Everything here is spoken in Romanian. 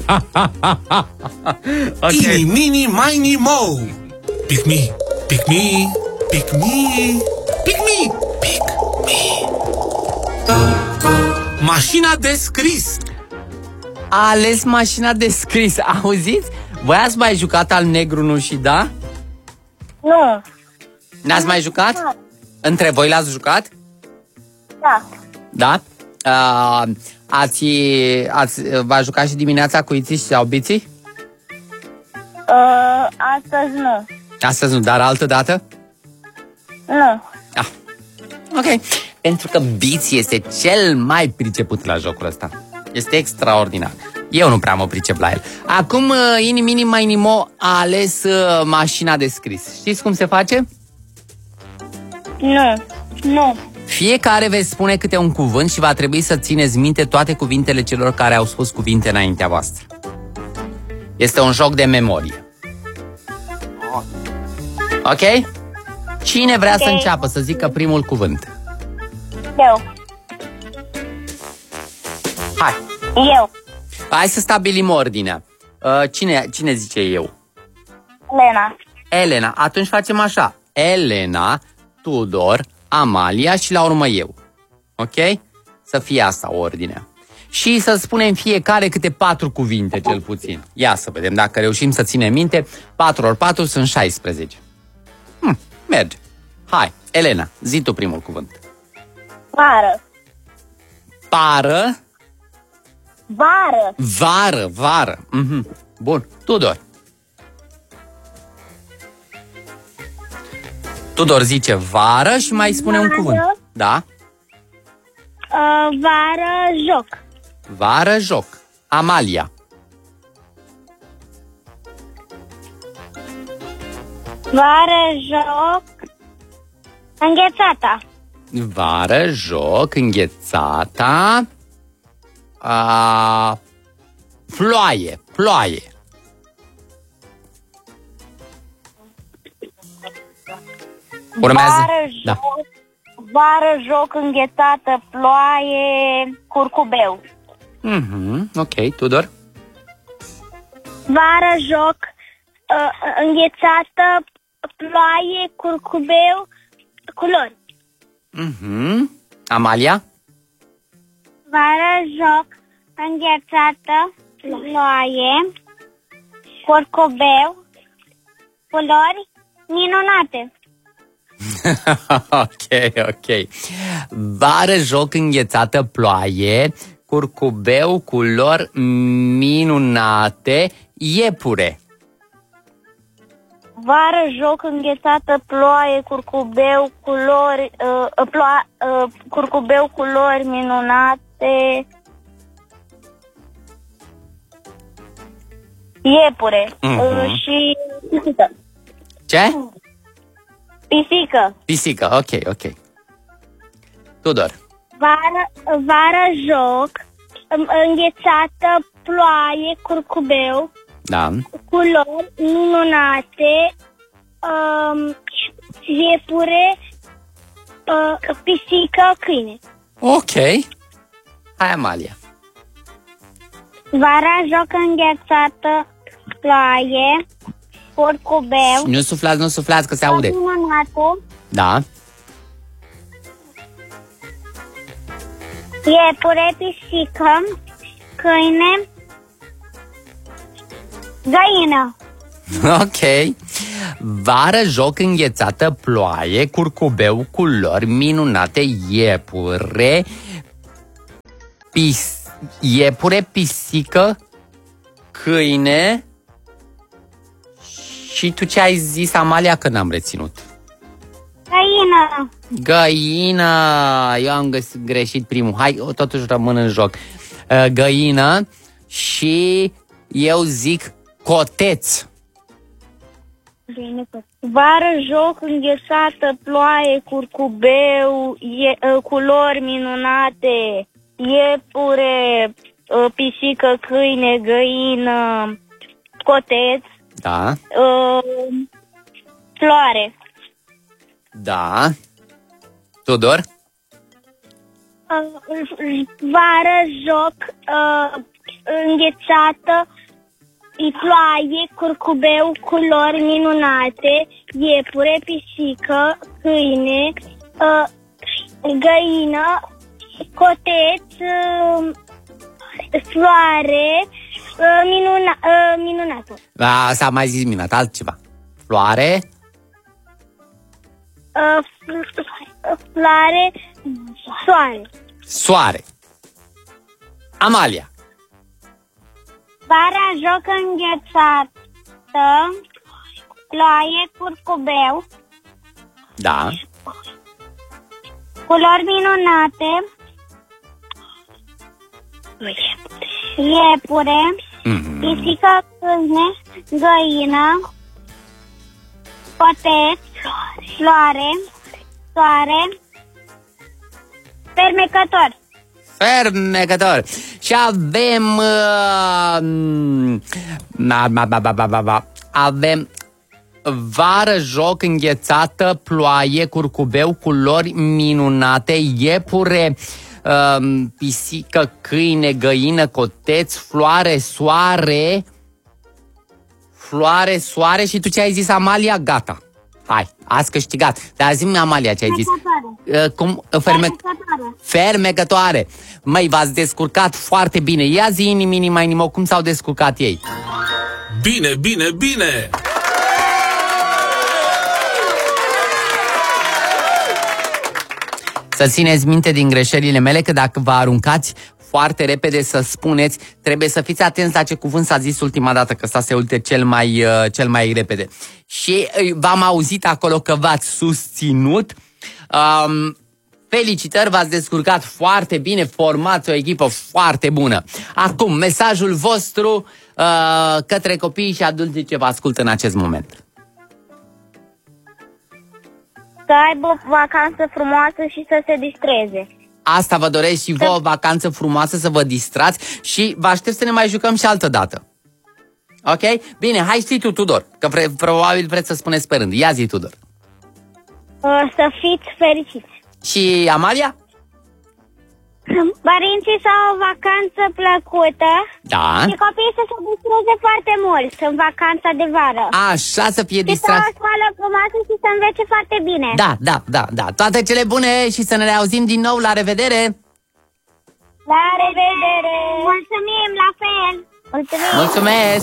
Okay. Eeny, meeny, miny, moe. Pick me, pick me, pick me, pick me, pick me. Mașina de scris. A ales mașina de scris. Auziți? Voi ați mai jucat al negru, nu și da? Nu. N-ați mai jucat? Între voi l-ați jucat? Da. Da? V-ați jucat și dimineața cu iții sau biții? Astăzi nu. Astăzi nu, dar altă dată? Nu. Ah. Ok. Pentru că biții este cel mai priceput la jocul ăsta. Este extraordinar. Eu nu prea mă pricep la el. Acum, Eeny, meeny, miny, moe a ales mașina de scris. Știți cum se face? Nu. Nu. Fiecare veți spune câte un cuvânt și va trebui să țineți minte toate cuvintele celor care au spus cuvinte înaintea voastră. Este un joc de memorie. Ok? Cine vrea să înceapă să zică primul cuvânt? Eu. Hai. Eu. Hai să stabilim ordinea. Cine zice eu? Lena. Elena. Atunci facem așa. Elena, Tudor, Amalia și la urmă eu. Ok? Să fie asta ordinea. Și să spunem fiecare câte 4 cuvinte, cel puțin. Ia să vedem dacă reușim să ținem minte. 4 ori 4 sunt 16. Merge. Hai, Elena, zi tu primul cuvânt. Vară. Pară. Vară. Vară, vară. Bun, Tudor. Tudor zice vară și mai spune un cuvânt. Da? Vară, joc. Vară, joc. Amalia. Vară, joc. Înghețata. Vară, joc, înghețata. Ploaie, ploaie. Urmează. Vară, joc. Da. Vară, joc, înghețată, ploaie, curcubeu. Ok, Tudor. Vară, joc, înghețată, ploaie, curcubeu, culori. Amalia. Vară, joc, înghețată, ploaie, curcubeu, culori minunate. Ok. Vară, joc, înghețată, ploaie, curcubeu, culori minunate, iepure. Vară, joc, înghețată, ploaie, curcubeu, culori, curcubeu, culori minunate, iepure și pisică. Ce? Pisică. Pisică, ok. Tudor. Vară, joc, înghețată, ploaie, curcubeu, Da. culori minunate, iepure, pisică, câine. Ok. Hai, Amalia. Vara, joc, înghețată, ploaie, curcubeu, Nu suflați că se aude. minunate, Da. iepure, pisică, câine, găină. Ok. Vară, joc, înghețată, ploaie, curcubeu, culori minunate, iepure, iepure, pisică, câine. Și tu ce ai zis, Amalia, că n-am reținut? Găină. Găină. Eu am greșit primul. Hai, totuși rămân în joc. Găină și eu zic coteț. Vară, joc, înghețată, ploaie, curcubeu, culori minunate, iepure, pisică, câine, găină, coteț, Da. floare. Da. Tudor? Vară, joc, înghețată, ploaie, curcubeu, culori minunate, iepure, pisică, câine, găină, coteț, floare, minunată. S-a mai zis minunat, altceva. Floare. Floare, soare. Soare. Amalia. Vara, joc înghețată, ploaie, curcubeu, Da. culori minunate, iepure, pisică, câine, găină, coteț, floare, soare, fermecător. Fermecător. Și avem... avem vară, joc, înghețată, ploaie, curcubeu, culori minunate, iepure, pisică, câine, găină, coteț, floare, soare. Floare, soare și tu ce ai zis, Amalia? Gata. Hai, ați câștigat. Dar zi-mi, Amalia, ce ai zis? Fermecătoare. Măi, v-ați descurcat foarte bine. Ia zi, inimo, cum s-au descurcat ei? Bine, bine, bine! Să țineți minte din greșelile mele că dacă vă aruncați foarte repede să spuneți, trebuie să fiți atenți la ce cuvânt s-a zis ultima dată, că ăsta se uite cel mai repede. Și v-am auzit acolo că v-ați susținut. Felicitări, v-ați descurcat foarte bine, formați o echipă foarte bună. Acum, mesajul vostru către copiii și adulții ce vă ascultă în acest moment. Să aibă o vacanță frumoasă și să se distreze. Asta vă doresc și vouă, o vacanță frumoasă, să vă distrați și vă aștept să ne mai jucăm și altă dată. Ok? Bine, hai zi tu, Tudor, că probabil vreți să spuneți pe rând. Ia zi, Tudor. Să fiți fericiți. Și Amalia? Părinții să au o vacanță plăcută. Da. Și copiii să se distreze foarte mult în vacanța de vară. Așa, să fie Și să distrați. o școală frumoasă și să învețe foarte bine. Da. Toate cele bune și să ne reauzim din nou. La revedere! La revedere! Mulțumim, la fel! Mulțumim! Mulțumesc!